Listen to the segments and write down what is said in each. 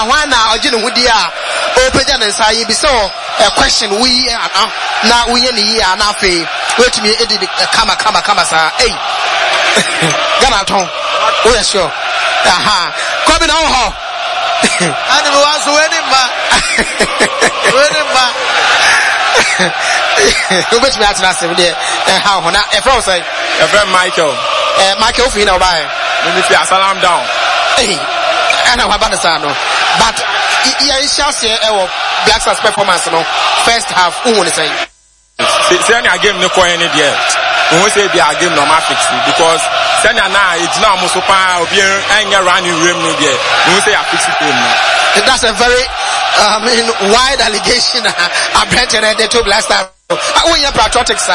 wana ojine hudia opeja na nsa yi bi so a question we na we ni yi na afi wait me edit kama sa hey Gana ton oh yeah sure come na ho and we was winning ma Which me atna se de how na e from say e from Michael fi na oba me fi salam down ana wa bana sa no but ya shall say e Black Stars performance no first half who say any game no ko any there who say be a game no ma fix because send na it na mo so pa obi anya running room no there who say I fix it no. That's a very wide allegation. I bet you they told Black Stars. When you're patriotic, sir.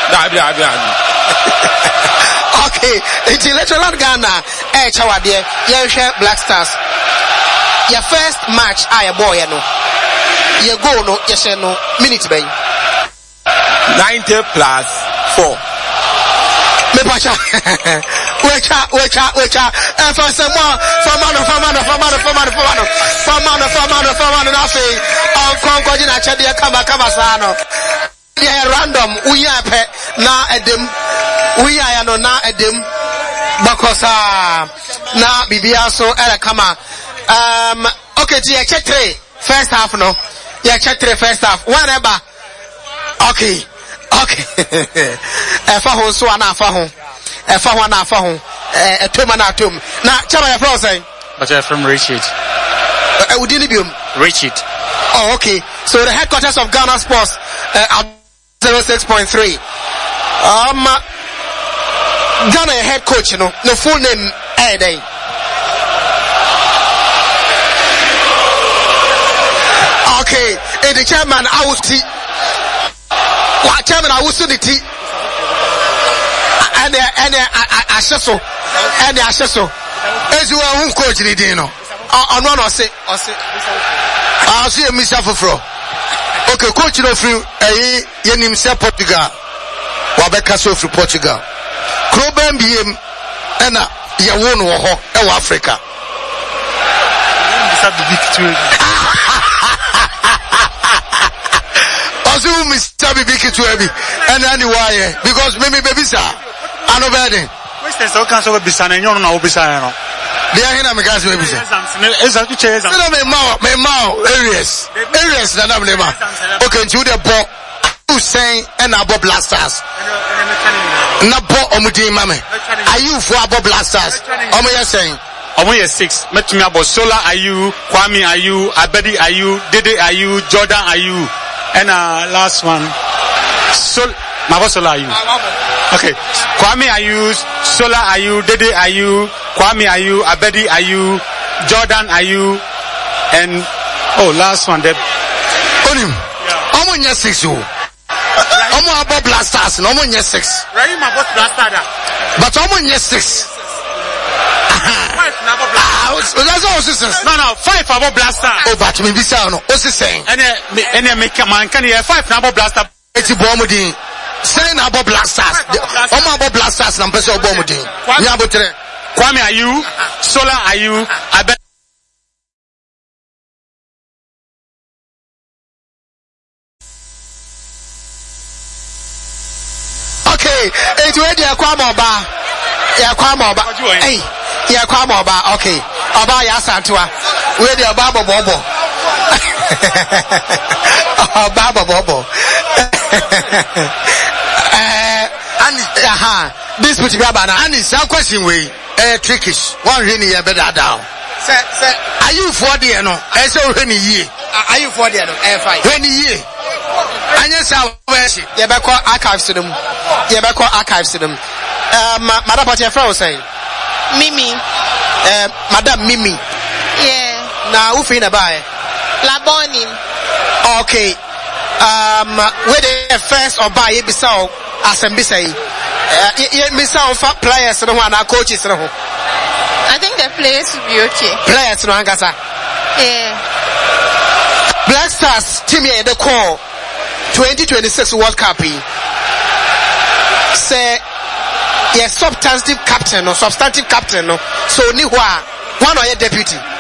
Okay, it's electoral Ghana. Chawadie, you Black Stars. Your first match, I boy, you know. You go no, yes, no, minute by 90 plus 4. Me pacha. Wake up. And for some more, for man, nothing. Concord in a chadia Kamasano. Yeah, random. We are pe na edim. We are no na edim. Bakosa na bibiaso ele kama. Okay, check 3. First half no. Yeah, check 3 first half. Whatever. Okay. Faho so ana faho. Faho na faho. Atom na atom. Na chama ya from say. But you're from Richard. Richard. Oh, okay. So the headquarters of Ghana Sports at 06.3. Ghana head coach, you know, no full name day. Okay, and the chairman I was chairman I was the tea. And I so and I so as you are coach the dino. On one or say I'll see a Mr. Fro. Okay, coach no free yenim se Portugal. Wabeka so free Portugal. Kroben biem ena ye won wo ho e wo Africa. Ozu Mr. Bibiki to ebi and anyway because maybe baby sir ano beden. Western so can so be sana nyon na obisa no. They are here because baby sir. No me mau areas na na me ma. Okay, to the ball who saying and abo blasters. Na ball omudi mame. Are you for abo blasters? Omo you saying Omo ye 6. Metumi abo Sola are you, Kwame are you, Abedi are you, Dede are you, Jordan are you. And last one. Sola are you. Okay. Kwame are you, Sola are you, Dede are you, Kwame are you, Abedi are you, Jordan are you, and last one there. Onim. Omo nya 6 o. Omo abo blasters, no omo nya 6. Rahim abo blaster. But omo nya 6. That's all sisters. No, 5 abo blaster. Oh, but me bisa no. O saying. Ene make man can you 5 abo blaster. Eti bomudin. Saying abo blasters. Omo abo blasters na mpese bomudin. Ni abo 3. Kwame are you? Sola are you? Okay, it's where they are Kwame Oba. Yeah, Kwame Oba. Hey, yeah, Kwame Oba. Okay, Oba ya Santua. Where they are Babo Bobo. Babo Bobo. This which be about Annie. Some question we trickish. One really a better down. Say, are you for the no? I saw any year. Are you for the no? Any year. And yes, you better call archives to them. You better call archives to them. Madam, what your friend say? Mimi. Madam Mimi. Yeah. Now, who feel about it? Laboni. Okay. Where the first or buy it beside Asembisai. Beside players and one our coaches. I think the players will be okay. Players no Angasa. Yeah. Black Stars team here the call 2026 World Cup. Say substantive captain no. So ni one or your deputy.